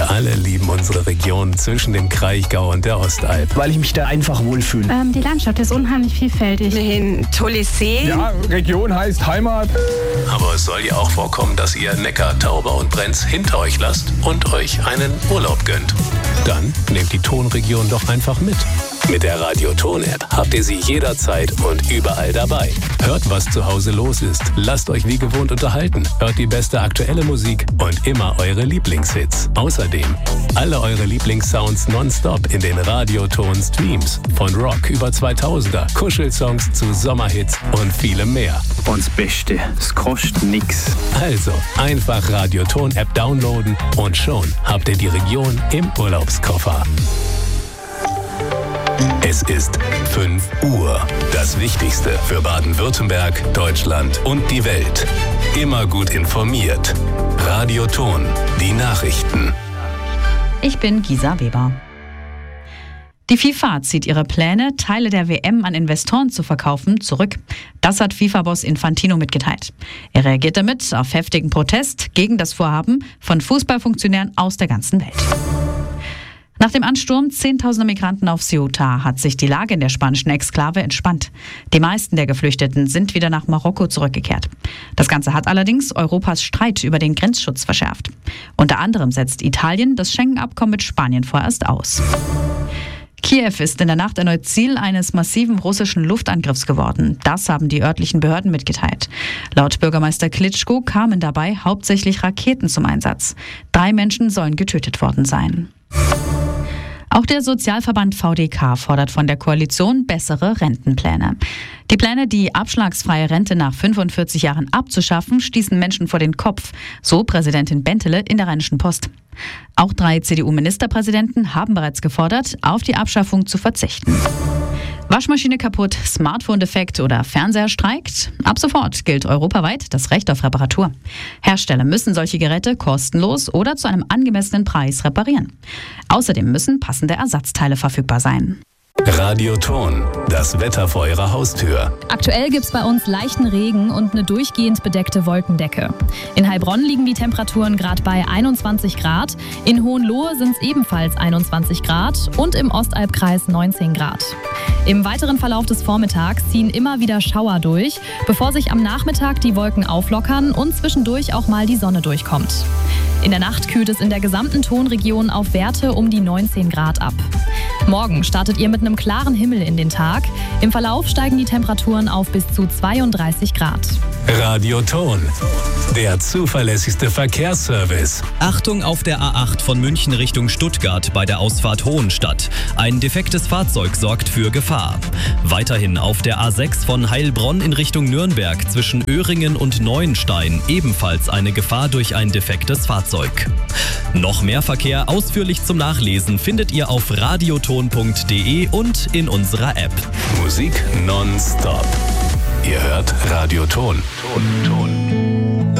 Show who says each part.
Speaker 1: Wir alle lieben unsere Region zwischen dem Kraichgau und der Ostalb.
Speaker 2: Weil ich mich da einfach wohlfühle.
Speaker 3: Die Landschaft ist unheimlich vielfältig.
Speaker 4: Ein tolles See.
Speaker 2: Ja, Region heißt Heimat.
Speaker 1: Aber es soll ja auch vorkommen, dass ihr Neckar, Tauber und Brenz hinter euch lasst und euch einen Urlaub gönnt. Dann nehmt die Tonregion doch einfach mit. Mit der Radio-Ton-App habt ihr sie jederzeit und überall dabei. Hört, was zu Hause los ist. Lasst euch wie gewohnt unterhalten. Hört die beste aktuelle Musik und immer eure Lieblingshits. Außerdem alle eure Lieblingssounds nonstop in den Radio-Ton-Streams. Von Rock über 2000er, Kuschelsongs zu Sommerhits und vielem mehr.
Speaker 2: Und das Beste, es kostet nix.
Speaker 1: Also einfach Radio-Ton-App downloaden und schon habt ihr die Region im Urlaubskoffer. Es ist 5 Uhr. Das Wichtigste für Baden-Württemberg, Deutschland und die Welt. Immer gut informiert. Radio Ton, die Nachrichten.
Speaker 5: Ich bin Gisa Weber. Die FIFA zieht ihre Pläne, Teile der WM an Investoren zu verkaufen, zurück. Das hat FIFA-Boss Infantino mitgeteilt. Er reagiert damit auf heftigen Protest gegen das Vorhaben von Fußballfunktionären aus der ganzen Welt. Nach dem Ansturm 10.000er Migranten auf Ceuta hat sich die Lage in der spanischen Exklave entspannt. Die meisten der Geflüchteten sind wieder nach Marokko zurückgekehrt. Das Ganze hat allerdings Europas Streit über den Grenzschutz verschärft. Unter anderem setzt Italien das Schengen-Abkommen mit Spanien vorerst aus. Kiew ist in der Nacht erneut Ziel eines massiven russischen Luftangriffs geworden. Das haben die örtlichen Behörden mitgeteilt. Laut Bürgermeister Klitschko kamen dabei hauptsächlich Raketen zum Einsatz. 3 Menschen sollen getötet worden sein. Auch der Sozialverband VDK fordert von der Koalition bessere Rentenpläne. Die Pläne, die abschlagsfreie Rente nach 45 Jahren abzuschaffen, stießen Menschen vor den Kopf, so Präsidentin Bentele in der Rheinischen Post. Auch 3 CDU-Ministerpräsidenten haben bereits gefordert, auf die Abschaffung zu verzichten. Waschmaschine kaputt, Smartphone defekt oder Fernseher streikt? Ab sofort gilt europaweit das Recht auf Reparatur. Hersteller müssen solche Geräte kostenlos oder zu einem angemessenen Preis reparieren. Außerdem müssen passende Ersatzteile verfügbar sein.
Speaker 1: Radio Ton, das Wetter vor Ihrer Haustür.
Speaker 6: Aktuell gibt es bei uns leichten Regen und eine durchgehend bedeckte Wolkendecke. In Heilbronn liegen die Temperaturen gerade bei 21 Grad, in Hohenlohe sind es ebenfalls 21 Grad und im Ostalbkreis 19 Grad. Im weiteren Verlauf des Vormittags ziehen immer wieder Schauer durch, bevor sich am Nachmittag die Wolken auflockern und zwischendurch auch mal die Sonne durchkommt. In der Nacht kühlt es in der gesamten Tonregion auf Werte um die 19 Grad ab. Morgen startet ihr mit einem klaren Himmel in den Tag. Im Verlauf steigen die Temperaturen auf bis zu 32 Grad.
Speaker 1: Radio Ton, der zuverlässigste Verkehrsservice.
Speaker 7: Achtung auf der A8 von München Richtung Stuttgart bei der Ausfahrt Hohenstadt. Ein defektes Fahrzeug sorgt für Gefahr. Weiterhin auf der A6 von Heilbronn in Richtung Nürnberg zwischen Öhringen und Neuenstein ebenfalls eine Gefahr durch ein defektes Fahrzeug. Noch mehr Verkehr ausführlich zum Nachlesen findet ihr auf radioton.de und in unserer App.
Speaker 1: Musik nonstop. Ihr hört Radio Ton. Ton.